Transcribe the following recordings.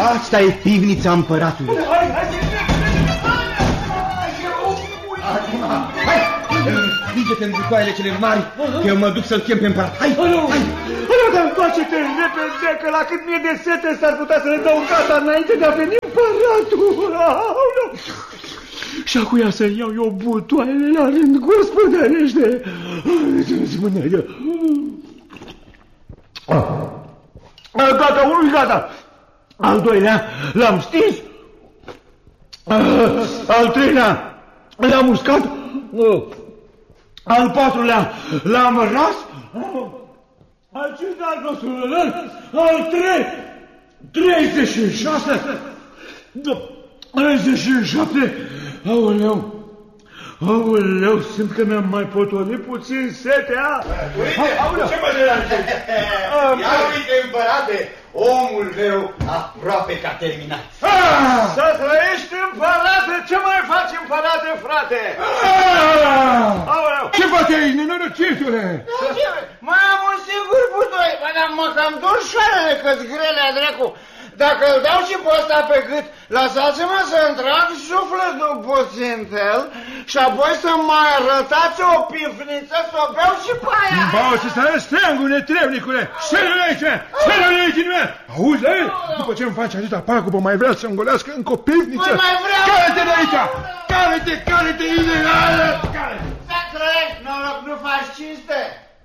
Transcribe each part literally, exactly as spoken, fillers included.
Asta e pivnița împăratului. Hai, hai, hai, împinge-te în butoaiele cele mari, că eu mă duc să-l chem pe împărat. Hai, hai, hai. dar întoarce-te repede, că la cât mie de sete s-ar putea să ne dau în casa înainte de a veni împăratul. Și acuia să-mi iau eu butoaiele la rând, gospodărește. Gata, unul gata. Al doilea l-am stins. Al treilea l-am uscat. Al patrulea l-am ras. Al cincilea nostru, al trei, treizeci și șase, treizeci și șapte, aoleu, aoleu, simt că mi-am mai potolit puțin setea. Uite, ce mă deranjezi? Ia uite, împărate, omul meu aproape că a terminat. Să trăiești, împărate, ce mai faci, împărate, frate? Aoleu! Ce faci aici, nenorocitule? Mai am un singur butoi, dar mă cam dor șoarele că-ți grele, dracu. Dacă îl dau și pe ăsta pe gât, lăsați-mă să-mi trag sufletul puțin pe el și apoi să mai arătați o pifniță să o beau și pe aia. Bau și stai steangul, netrebnicule! Șeră-l aici! Șeră-l aici din mea! Auzi, la el? După ce îmi faci atâta pagubă, mai vrea să-mi golească încă o pivniță? Păi mai vreau! Care-te de aici! Care-te, care-te, ilegală! Care-te! Să trăiești, noroc, nu faci cinste!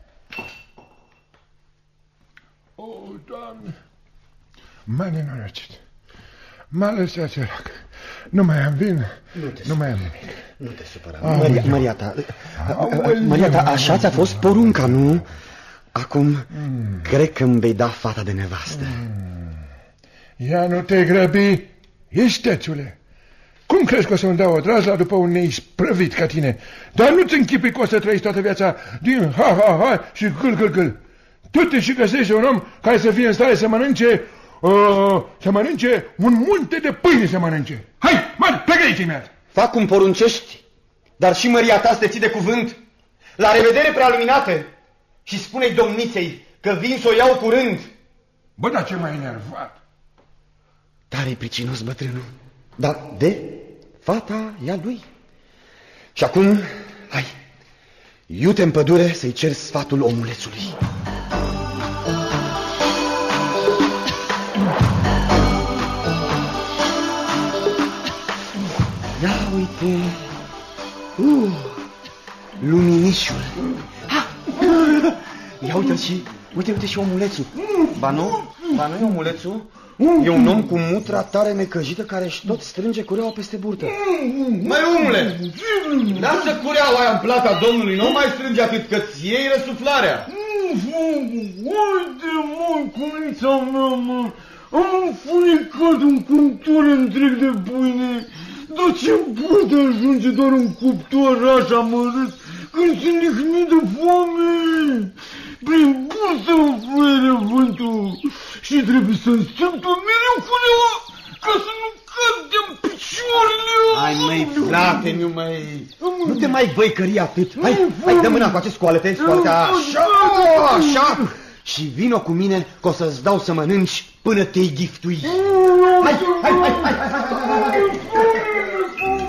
O, Doamne! M-a nenorocit. M-a lăsat sărac. Nu mai am vin, nu, nu mai am nimic. Nu te supăra. Maria, Maria ta, Maria ta, așa ți-a fost porunca, nu? Acum, mm. cred că îmi vei da fata de nevastă. Mm. Ia nu te grăbi, istețule. Cum crezi că o să-mi dau o drazla după un neisprăvit ca tine? Dar nu-ți închipui că o să trăiești toată viața din ha-ha-ha și gâl-gâl-gâl. Tu te și găsești un om care să fie în stare să mănânce... Uh, să mănânce un munte de pâine să mănânce. Hai, mă, plecă aici imediat. Fac cum poruncești, dar și Maria ta să te ții de cuvânt. La revedere, prealuminate. Și spune-i domniței că vin să o iau curând. Bă, dar ce m-ai enervat. Tare-i pricinos bătrânul. Dar de fata e a lui. Și acum, hai, iute în pădure să-i cer sfatul omulețului. Ia uite, uh, luminișul. Ha! Ia uite și, uite, uite și omulețul. Ba nu, ba nu e omulețul. E un om cu mutra tare necăjită care își tot strânge cureaua peste burtă. Măi, omule, lasă cureaua aia în plata domnului, nu mai strânge atât că-ți iei răsuflarea. Uite, mă, cunița mea, mă, am înfunecat un cuptor întreg de pâine. Dar ce-mi poate ajunge doar un cuptor așa mărât când sunt lihnit de foame? Prin bursă îmi fluieră vântul și trebuie să-mi strâmp mereu culeaua ca să nu cad de-mi picioarele. Hai, măi, frate, nu mai... Nu te mai văicări atât. Hai, hai, dă mâna cu acest, scoală-te, scoală-te, așa, așa. Și vino cu mine că o să-ți dau să mănânci până te-i giftui. Hai, hai, hai, hai, hai, hai, hai.